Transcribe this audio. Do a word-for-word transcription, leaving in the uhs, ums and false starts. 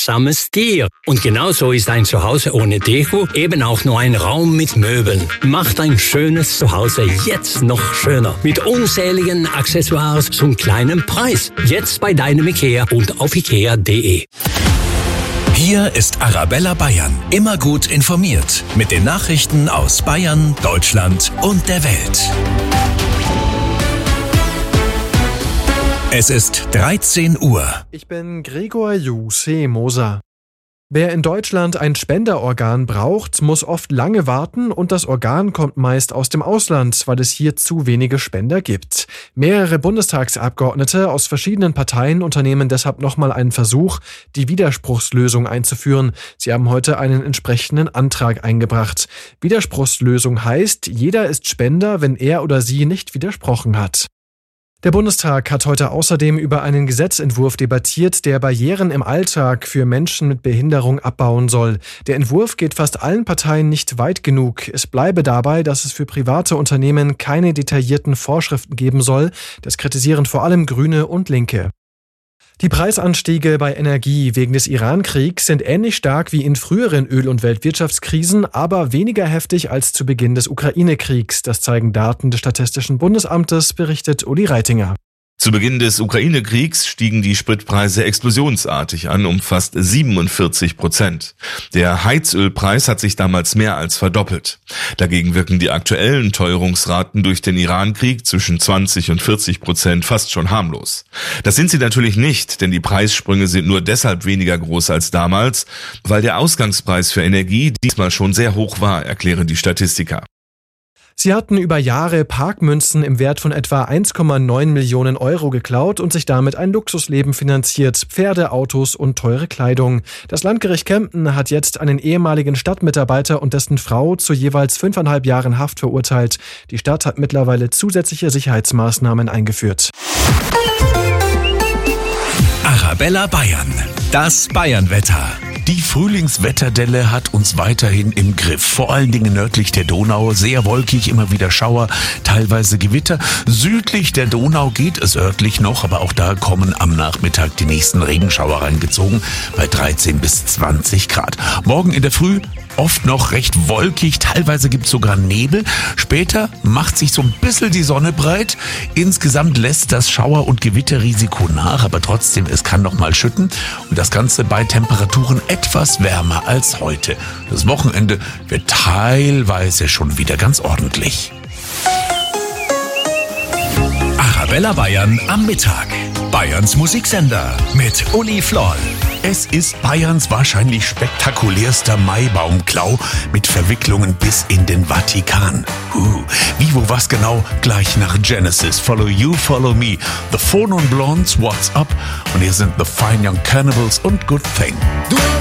einsames Tier. Und genauso ist ein Zuhause ohne Deko eben auch nur ein Raum mit Möbeln. Macht ein schönes Zuhause jetzt noch schöner. Mit unzähligen Accessoires zum kleinen Preis. Jetzt bei deinem IKEA und auf ikea punkt de. Hier ist Arabella Bayern. Immer gut informiert. Mit den Nachrichten aus Bayern, Deutschland und der Welt. Es ist dreizehn Uhr. Ich bin Gregor Juse-Moser. Wer in Deutschland ein Spenderorgan braucht, muss oft lange warten und das Organ kommt meist aus dem Ausland, weil es hier zu wenige Spender gibt. Mehrere Bundestagsabgeordnete aus verschiedenen Parteien unternehmen deshalb nochmal einen Versuch, die Widerspruchslösung einzuführen. Sie haben heute einen entsprechenden Antrag eingebracht. Widerspruchslösung heißt, jeder ist Spender, wenn er oder sie nicht widersprochen hat. Der Bundestag hat heute außerdem über einen Gesetzentwurf debattiert, der Barrieren im Alltag für Menschen mit Behinderung abbauen soll. Der Entwurf geht fast allen Parteien nicht weit genug. Es bleibe dabei, dass es für private Unternehmen keine detaillierten Vorschriften geben soll. Das kritisieren vor allem Grüne und Linke. Die Preisanstiege bei Energie wegen des Iran-Kriegs sind ähnlich stark wie in früheren Öl- und Weltwirtschaftskrisen, aber weniger heftig als zu Beginn des Ukraine-Kriegs. Das zeigen Daten des Statistischen Bundesamtes, berichtet Uli Reitinger. Zu Beginn des Ukraine-Kriegs stiegen die Spritpreise explosionsartig an, um fast siebenundvierzig Prozent. Der Heizölpreis hat sich damals mehr als verdoppelt. Dagegen wirken die aktuellen Teuerungsraten durch den Iran-Krieg zwischen zwanzig und vierzig Prozent fast schon harmlos. Das sind sie natürlich nicht, denn die Preissprünge sind nur deshalb weniger groß als damals, weil der Ausgangspreis für Energie diesmal schon sehr hoch war, erklären die Statistiker. Sie hatten über Jahre Parkmünzen im Wert von etwa eins Komma neun Millionen Euro geklaut und sich damit ein Luxusleben finanziert, Pferde, Autos und teure Kleidung. Das Landgericht Kempten hat jetzt einen ehemaligen Stadtmitarbeiter und dessen Frau zu jeweils fünfeinhalb Jahren Haft verurteilt. Die Stadt hat mittlerweile zusätzliche Sicherheitsmaßnahmen eingeführt. Arabella Bayern. Das Bayernwetter. Die Frühlingswetterdelle hat uns weiterhin im Griff. Vor allen Dingen nördlich der Donau, sehr wolkig, immer wieder Schauer, teilweise Gewitter. Südlich der Donau geht es örtlich noch, aber auch da kommen am Nachmittag die nächsten Regenschauer reingezogen bei dreizehn bis zwanzig Grad. Morgen in der Früh oft noch recht wolkig, teilweise gibt es sogar Nebel. Später macht sich so ein bisschen die Sonne breit. Insgesamt lässt das Schauer- und Gewitterrisiko nach, aber trotzdem, es kann noch mal schütten. Und das Ganze bei Temperaturen etwas wärmer als heute. Das Wochenende wird teilweise schon wieder ganz ordentlich. Arabella Bayern am Mittag. Bayerns Musiksender mit Uli Floll. Es ist Bayerns wahrscheinlich spektakulärster Maibaumklau mit Verwicklungen bis in den Vatikan. Uh, wie, wo, was genau? Gleich nach Genesis. Follow You, Follow Me. The Four Non Blondes, What's Up? Und hier sind The Fine Young Cannibals und Good Thing. Du